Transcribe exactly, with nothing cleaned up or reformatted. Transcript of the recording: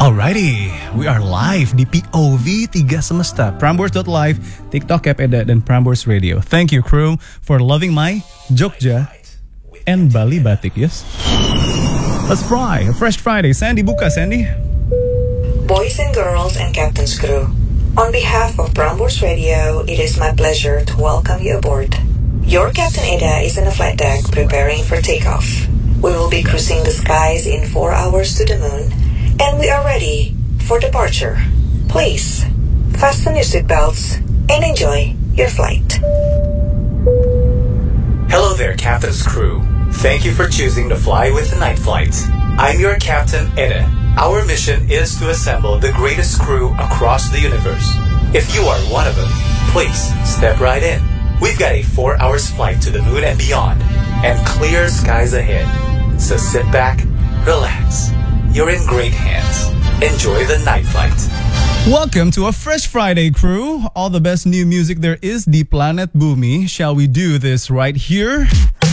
Alrighty, we are live di P O V tiga Semesta, Prambors dot live, TikTok Cap Eda, dan Prambors Radio. Thank you crew for loving my Jogja and Bali Batik, yes? Let's fry, a fresh Friday. Sandy buka, Sandy. Boys and girls and Captain's crew, on behalf of Prambors Radio, it is my pleasure to welcome you aboard. Your Captain Eda is on the flight deck preparing for takeoff. We will be cruising the skies in four hours to the moon, and we are ready for departure. Please, fasten your seatbelts and enjoy your flight. Hello there, Captain's crew. Thank you for choosing to fly with the night flight. I'm your Captain Eda. Our mission is to assemble the greatest crew across the universe. If you are one of them, please step right in. We've got a four hours flight to the moon and beyond, and clear skies ahead. So sit back, relax. You're in great hands. Enjoy the night flight. Welcome to a fresh Friday, crew. All the best new music there is, the planet Bumi. Shall we do this right here?